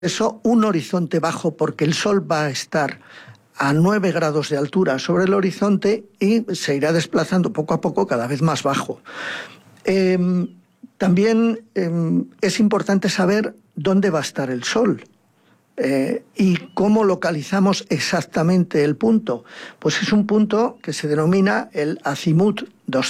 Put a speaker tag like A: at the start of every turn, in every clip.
A: eso un horizonte bajo, porque el Sol va a estar a 9 grados de altura sobre el horizonte y se irá desplazando poco a poco cada vez más bajo. También es importante saber dónde va a estar el Sol. ¿Y cómo localizamos exactamente el punto? Pues es un punto que se denomina el azimut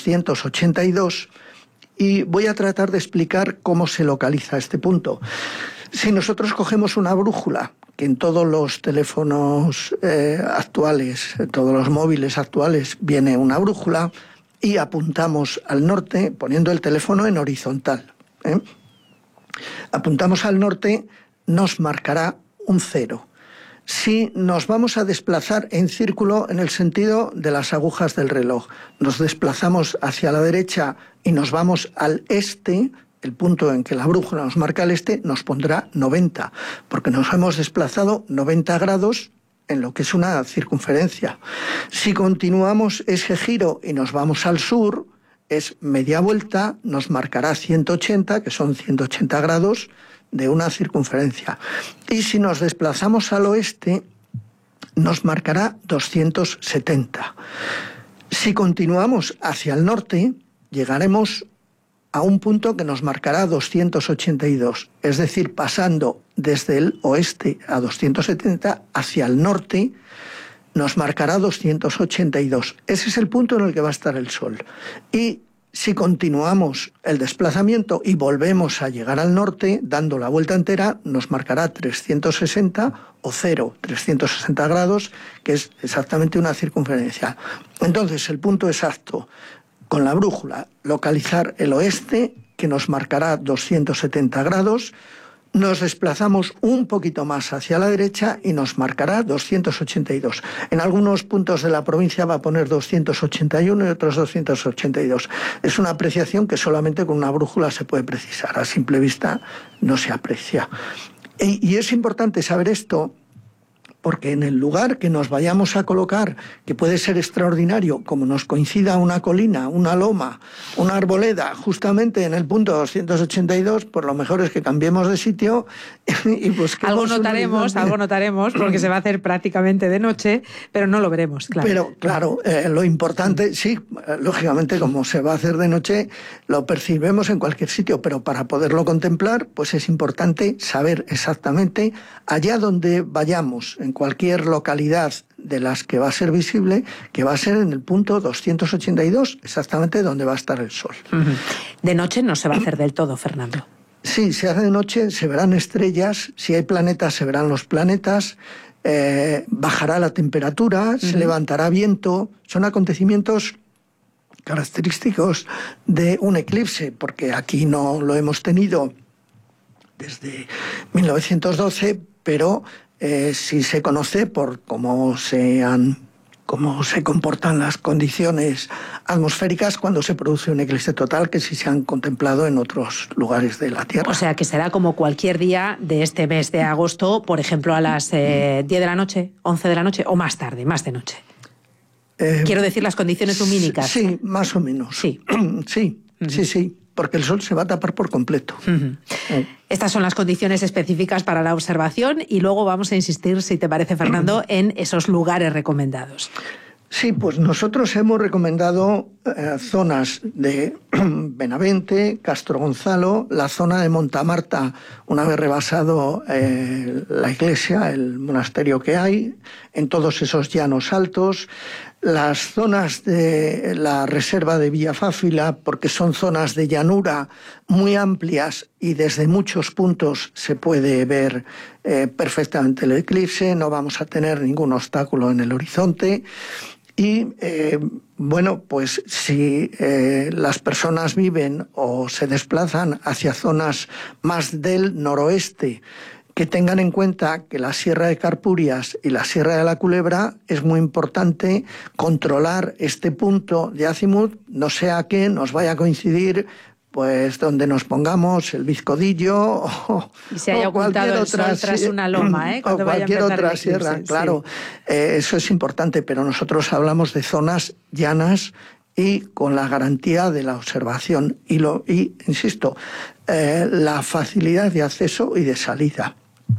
A: 282 y voy a tratar de explicar cómo se localiza este punto. Si nosotros cogemos una brújula, que en todos los teléfonos actuales, en todos los móviles actuales viene una brújula, y apuntamos al norte poniendo el teléfono en horizontal. Apuntamos al norte, nos marcará un 0. Si nos vamos a desplazar en círculo en el sentido de las agujas del reloj, nos desplazamos hacia la derecha y nos vamos al este, el punto en que la brújula nos marca el este, nos pondrá 90, porque nos hemos desplazado 90 grados en lo que es una circunferencia. Si continuamos ese giro y nos vamos al sur, es media vuelta, nos marcará 180, que son 180 grados de una circunferencia. Y si nos desplazamos al oeste, nos marcará 270. Si continuamos hacia el norte, llegaremos a un punto que nos marcará 282, es decir, pasando desde el oeste a 270 hacia el norte, nos marcará 282. Ese es el punto en el que va a estar el Sol. Y si continuamos el desplazamiento y volvemos a llegar al norte, dando la vuelta entera, nos marcará 360 o 0, 360 grados, que es exactamente una circunferencia. Entonces, el punto exacto, con la brújula, localizar el oeste, que nos marcará 270 grados, nos desplazamos un poquito más hacia la derecha y nos marcará 282. En algunos puntos de la provincia va a poner 281 y otros 282. Es una apreciación que solamente con una brújula se puede precisar. A simple vista no se aprecia. Y es importante saber esto, porque en el lugar que nos vayamos a colocar, que puede ser extraordinario, como nos coincida una colina, una loma, una arboleda, justamente en el punto 282, pues lo mejor es que cambiemos de sitio y busquemos...
B: Algo notaremos, porque se va a hacer prácticamente de noche, pero no lo veremos, claro.
A: Pero claro, lo importante, sí, lógicamente como se va a hacer de noche, lo percibimos en cualquier sitio, pero para poderlo contemplar, pues es importante saber exactamente allá donde vayamos, en cualquier localidad de las que va a ser visible, que va a ser en el punto 282, exactamente donde va a estar el Sol.
B: De noche no se va a hacer del todo, Fernando.
A: Sí, se hace de noche, se verán estrellas, si hay planetas se verán los planetas, bajará la temperatura, se levantará viento, son acontecimientos característicos de un eclipse, porque aquí no lo hemos tenido desde 1912, pero sí se conoce por cómo se comportan las condiciones atmosféricas cuando se produce un eclipse total, que sí se han contemplado en otros lugares de la Tierra.
B: O sea, que será como cualquier día de este mes de agosto, por ejemplo, a las 10 de la noche, 11 de la noche, o más tarde, más de noche. Quiero decir, las condiciones lumínicas.
A: Sí, más o menos.
B: Sí.
A: Sí, porque el Sol se va a tapar por completo.
B: Estas son las condiciones específicas para la observación y luego vamos a insistir, si te parece, Fernando, en esos lugares recomendados.
A: Sí, pues nosotros hemos recomendado zonas de Benavente, Castro Gonzalo, la zona de Montamarta, una vez rebasado la iglesia, el monasterio que hay, en todos esos llanos altos, las zonas de la reserva de Villafáfila, porque son zonas de llanura muy amplias y desde muchos puntos se puede ver perfectamente el eclipse, no vamos a tener ningún obstáculo en el horizonte. Y bueno, pues si las personas viven o se desplazan hacia zonas más del noroeste, que tengan en cuenta que la Sierra de Carpurias y la Sierra de la Culebra es muy importante controlar este punto de azimut, no sea que nos vaya a coincidir pues donde nos pongamos el Vizcodillo
B: y se haya ocultado el sol tras una loma,
A: o cualquier otra sierra, sí. Claro, eso es importante, pero nosotros hablamos de zonas llanas y con la garantía de la observación y insisto, la facilidad de acceso y de salida.